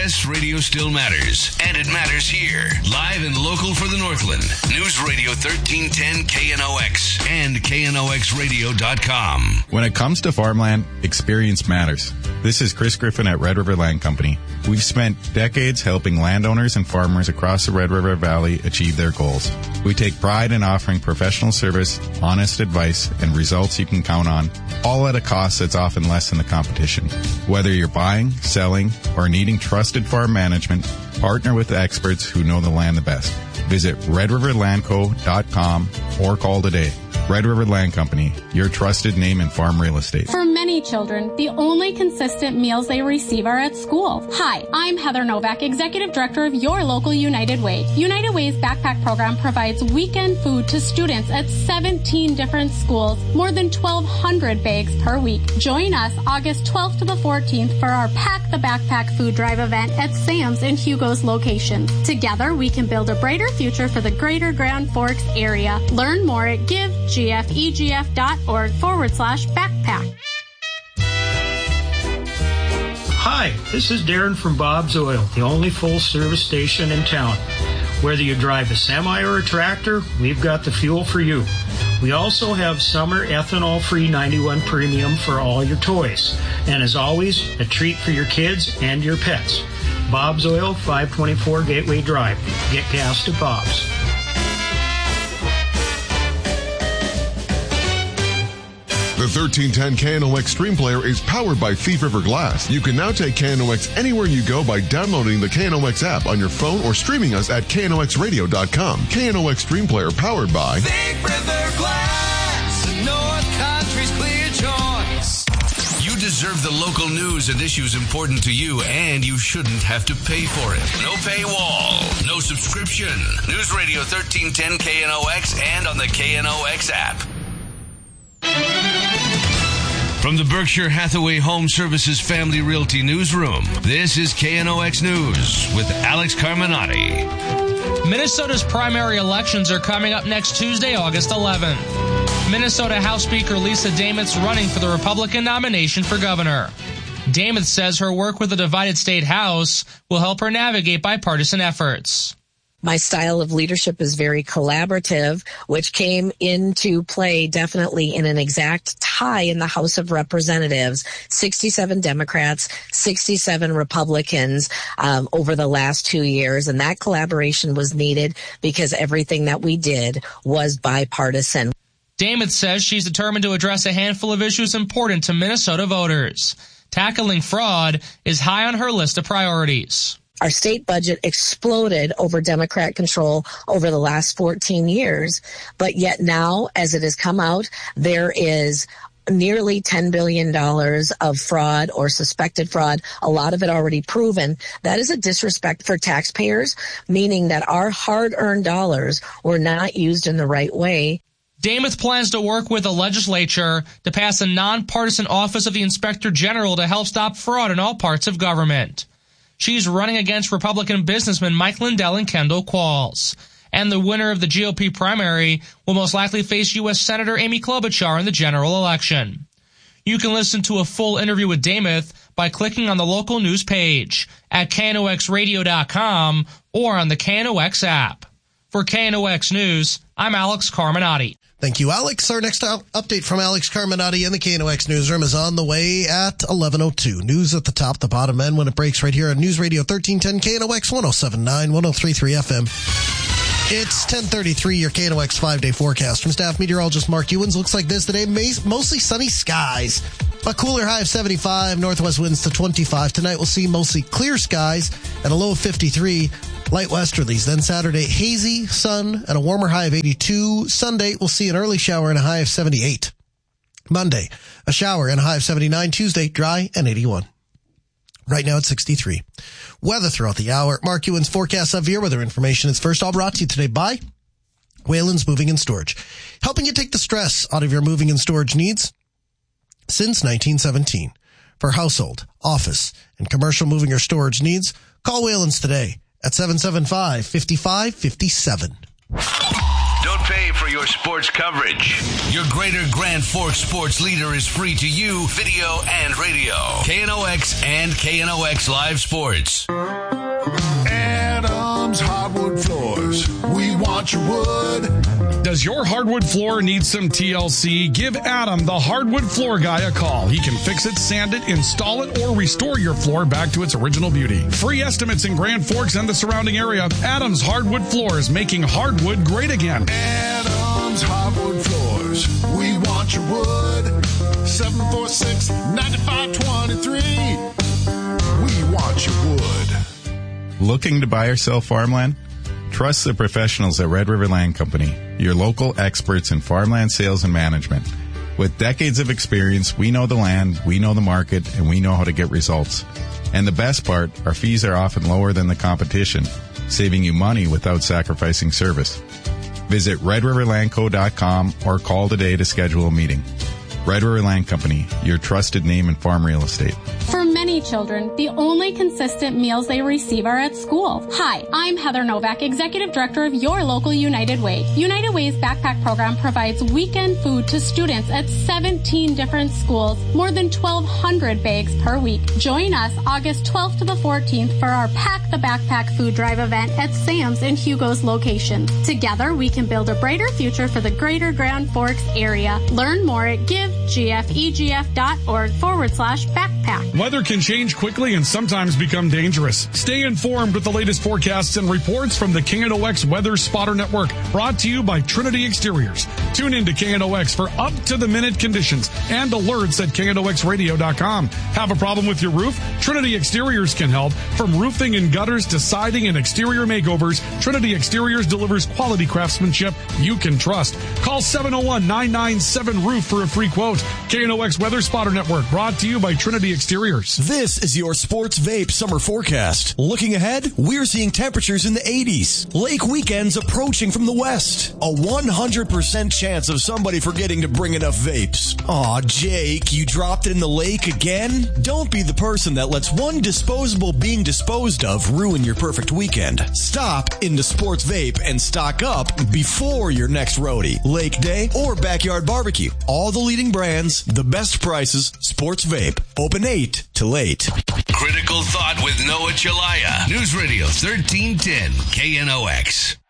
Yes, radio still matters, and it matters here. Live and local for the Northland. News Radio 1310 KNOX and KNOXradio.com. When it comes to farmland, experience matters. This is Chris Griffin at Red River Land Company. We've spent decades helping landowners and farmers across the Red River Valley achieve their goals. We take pride in offering professional service, honest advice, and results you can count on, all at a cost that's often less than the competition. Whether you're buying, selling, or needing trusted farm management, partner with the experts who know the land the best. Visit redriverlandco.com or call today. Red River Land Company, your trusted name in farm real estate. For many children, the only consistent meals they receive are at school. Hi, I'm Heather Novak, Executive Director of your local United Way. United Way's backpack program provides weekend food to students at 17 different schools, more than 1,200 bags per week. Join us August 12th to the 14th for our Pack the Backpack food drive event at Sam's and Hugo's locations. Together, we can build a brighter future for the greater Grand Forks area. Learn more at givegfegf.org/backpack. Hi, this is Darren from Bob's Oil, the only full-service station in town. Whether you drive a semi or a tractor, we've got the fuel for you. We also have summer ethanol-free 91 Premium for all your toys. And as always, a treat for your kids and your pets. Bob's Oil, 524 Gateway Drive. Get gas to Bob's. The 1310 KNOX Stream Player is powered by Thief River Glass. You can now take KNOX anywhere you go by downloading the KNOX app on your phone or streaming us at KNOXradio.com. KNOX Stream Player powered by Thief River Glass, North Country's clear choice. You deserve the local news and issues important to you, and you shouldn't have to pay for it. No paywall, no subscription. News Radio 1310 KNOX and on the KNOX app. From the Berkshire Hathaway Home Services Family Realty Newsroom, this is KNOX News with Alex Carminati. Minnesota's primary elections are coming up next Tuesday, August 11th. Minnesota House Speaker Lisa Dameth's running for the Republican nomination for governor. Dameth says her work with the divided state House will help her navigate bipartisan efforts. My style of leadership is very collaborative, which came into play definitely in an exact tie in the House of Representatives. 67 Democrats, 67 Republicans over the last 2 years. And that collaboration was needed because everything that we did was bipartisan. Dameth says she's determined to address a handful of issues important to Minnesota voters. Tackling fraud is high on her list of priorities. Our state budget exploded over Democrat control over the last 14 years. But yet now, as it has come out, there is nearly $10 billion of fraud or suspected fraud, a lot of it already proven. That is a disrespect for taxpayers, meaning that our hard-earned dollars were not used in the right way. Dameth plans to work with the legislature to pass a nonpartisan Office of the Inspector General to help stop fraud in all parts of government. She's running against Republican businessmen Mike Lindell and Kendall Qualls. And the winner of the GOP primary will most likely face U.S. Senator Amy Klobuchar in the general election. You can listen to a full interview with Dameth by clicking on the local news page at KNOXradio.com or on the KNOX app. For KNOX News, I'm Alex Carminati. Thank you, Alex. Our next update from Alex Carminati in the KNOX newsroom is on the way at 11:02. News at the top, the bottom end when it breaks right here on News Radio 1310 KNOX 107.9, 103.3 FM. It's 10:33, your KNOX 5-day forecast. From staff meteorologist Mark Ewens, looks like this today. Mostly sunny skies. A cooler high of 75, northwest winds to 25. Tonight we'll see mostly clear skies and a low of 53. Light westerlies. Then Saturday, hazy, sun, and a warmer high of 82. Sunday, we'll see an early shower and a high of 78. Monday, a shower and a high of 79. Tuesday, dry and 81. Right now, it's 63. Weather throughout the hour. Mark Ewens forecast severe weather information is first all brought to you today by Whalen's Moving and Storage, helping you take the stress out of your moving and storage needs since 1917. For household, office, and commercial moving or storage needs, call Whalen's today at 775-5557. Don't pay for for your sports coverage. Your Greater Grand Forks sports leader is free to you, video and radio. KNOX and KNOX Live Sports. Adams Hardwood Floors. We want your wood. Does your hardwood floor need some TLC? Give Adam, the hardwood floor guy, a call. He can fix it, sand it, install it, or restore your floor back to its original beauty. Free estimates in Grand Forks and the surrounding area. Adams Hardwood Floors, making hardwood great again. Adams Hardwood Floors. We want your wood. 746-9523. We want your wood. Looking to buy or sell farmland? Trust the professionals at Red River Land Company, your local experts in farmland sales and management. With decades of experience, we know the land, we know the market, and we know how to get results. And the best part, our fees are often lower than the competition, saving you money without sacrificing service. Visit redriverlandco.com or call today to schedule a meeting. Red River Land Company, your trusted name in farm real estate. For many children, the only consistent meals they receive are at school. Hi, I'm Heather Novak, Executive Director of your local United Way. United Way's backpack program provides weekend food to students at 17 different schools, more than 1,200 bags per week. Join us August 12th to the 14th for our Pack the Backpack food drive event at Sam's and Hugo's locations. Together, we can build a brighter future for the Greater Grand Forks area. Learn more at givegfegf.org/backpack. Weather can change quickly and sometimes become dangerous. Stay informed with the latest forecasts and reports from the KNOX Weather Spotter Network, brought to you by Trinity Exteriors. Tune in to KNOX for up-to-the-minute conditions and alerts at KNOXradio.com. Have a problem with your roof? Trinity Exteriors can help. From roofing and gutters to siding and exterior makeovers, Trinity Exteriors delivers quality craftsmanship you can trust. Call 701-997-ROOF for a free quote. KNOX Weather Spotter Network, brought to you by Trinity Exteriors. This is your Sports Vape summer forecast. Looking ahead, we're seeing temperatures in the 80s. Lake weekends approaching from the west. A 100% chance of somebody forgetting to bring enough vapes. Aw, Jake, you dropped it in the lake again? Don't be the person that lets one disposable being disposed of ruin your perfect weekend. Stop into Sports Vape and stock up before your next roadie, lake day, or backyard barbecue. All the leading brands, the best prices, Sports Vape. Open 8 till 8. Critical Thought with Noah Chelaya. News Radio 1310 KNOX.